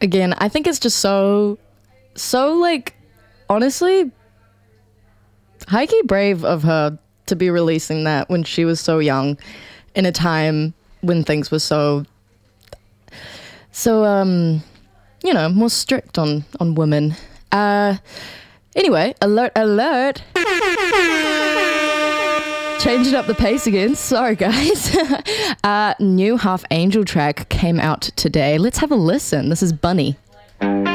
Again, I think it's just so like, honestly, high-key brave of her to be releasing that when she was so young in a time when things were so more strict on women. Anyway, alert. Changing up the pace again. Sorry, guys. New Half Angel track came out today. Let's have a listen. This is Bunny.